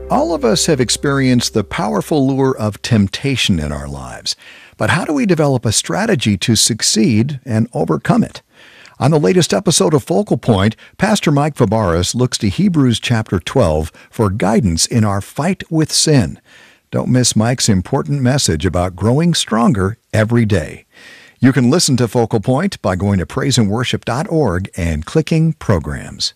All of us have experienced the powerful lure of temptation in our lives. But how do we develop a strategy to succeed and overcome it? On the latest episode of Focal Point, Pastor Mike Fabarez looks to Hebrews chapter 12 for guidance in our fight with sin. Don't miss Mike's important message about growing stronger every day. You can listen to Focal Point by going to praiseandworship.org and clicking Programs.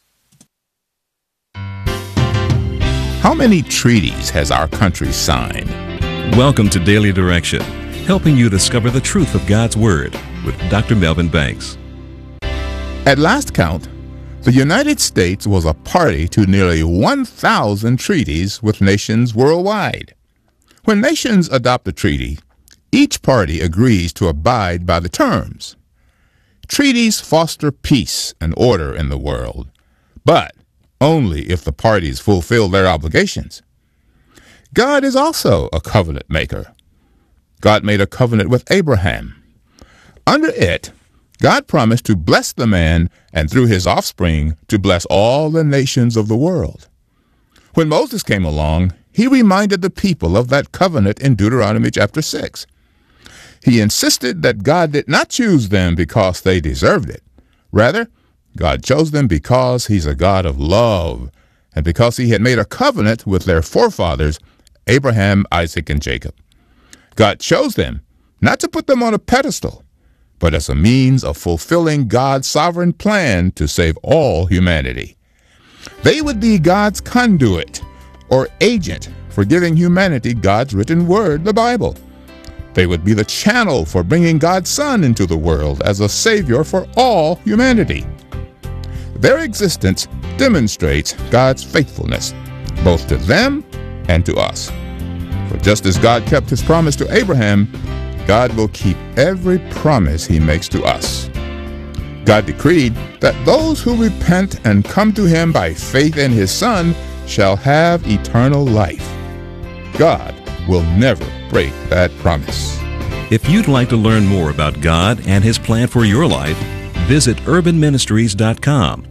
How many treaties has our country signed? Welcome to Daily Direction, helping you discover the truth of God's Word with Dr. Melvin Banks. At last count, the United States was a party to nearly 1,000 treaties with nations worldwide. When nations adopt a treaty, each party agrees to abide by the terms. Treaties foster peace and order in the world, but only if the parties fulfill their obligations. God is also a covenant maker. God made a covenant with Abraham. Under it, God promised to bless the man and through his offspring to bless all the nations of the world. When Moses came along, he reminded the people of that covenant in Deuteronomy chapter 6. He insisted that God did not choose them because they deserved it. Rather, God chose them because he's a God of love and because he had made a covenant with their forefathers, Abraham, Isaac, and Jacob. God chose them not to put them on a pedestal, but as a means of fulfilling God's sovereign plan to save all humanity. They would be God's conduit or agent for giving humanity God's written word, the Bible. They would be the channel for bringing God's Son into the world as a Savior for all humanity. Their existence demonstrates God's faithfulness, both to them and to us. For just as God kept his promise to Abraham, God will keep every promise he makes to us. God decreed that those who repent and come to him by faith in his Son shall have eternal life. God will never break that promise. If you'd like to learn more about God and his plan for your life, visit urbanministries.com.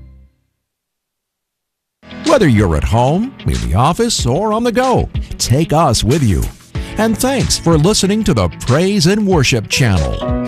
Whether you're at home, in the office, or on the go, take us with you. And thanks for listening to the Praise and Worship Channel.